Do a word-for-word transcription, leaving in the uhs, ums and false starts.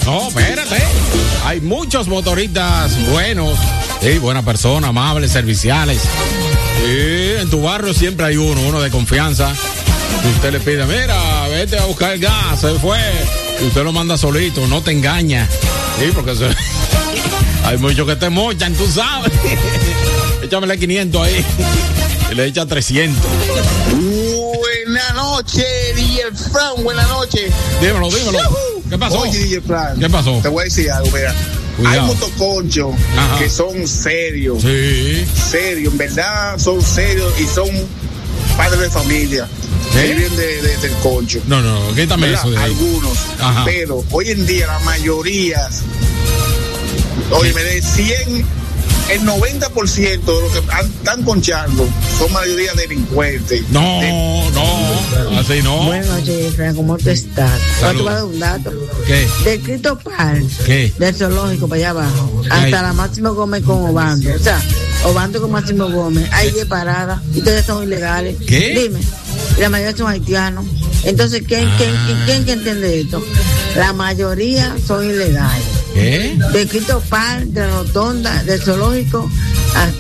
No, espérate. Hay muchos motoristas buenos, sí, buenas personas, amables, serviciales. Sí, en tu barrio siempre hay uno, uno de confianza. Y usted le pide, mira, vete a buscar el gas, se fue. Y usted lo manda solito, no te engaña. Sí, porque se... hay muchos que te mochan, tú sabes. Échamele quinientos ahí. Y le echa trescientos. Buenas noches, D J Fran, buenas noches. Dímelo, dímelo. ¿Qué pasó? Oye, D J Fran. ¿Qué pasó? Te voy a decir algo, mira. Cuidado. Hay motoconchos que son serios. Sí. Serios, en verdad son serios y son padres de familia. ¿Eh? Que vienen de, de, del concho. No, no, quítame ¿verdad? Eso de ahí. Algunos. Ajá. Pero hoy en día la mayoría, oye, me de cien, el noventa por ciento de los que están conchando son mayoría delincuentes. No, de... no, así no. Buenas noches, Fran, ¿cómo tú estás? ¿Cuál te va a dar un dato? ¿Qué? Del Cristo Park, ¿qué? Del zoológico para allá abajo, hasta ¿qué? La Máximo Gómez con Obando. O sea, Obando con Máximo Gómez, hay diez paradas y todas son ilegales. ¿Qué? Dime, la mayoría son haitianos. Entonces, ¿quién, ah. ¿quién, quién, quién que entiende esto? La mayoría son ilegales. ¿Qué? De Cristo Park, de la Rotonda, del zoológico,